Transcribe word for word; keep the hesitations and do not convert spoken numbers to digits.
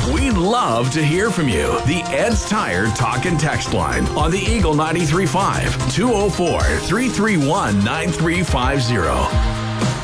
We'd love to hear from you. The Ed's Tire Talk and Text line on the Eagle ninety-three point five, two oh four, three three one, nine three five zero.